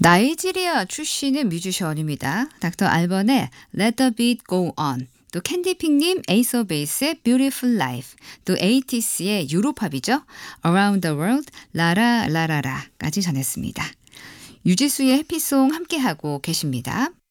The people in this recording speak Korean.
나이지리아 출신의 뮤지션입니다. 닥터 알번의 Let the Beat Go On, 또 캔디핑님 에이스 오브 베이스의 Beautiful Life, 또 에이티스의 유로팝이죠. Around the World, 라라 라라라까지 전했습니다. 유지수의 해피송 함께하고 계십니다.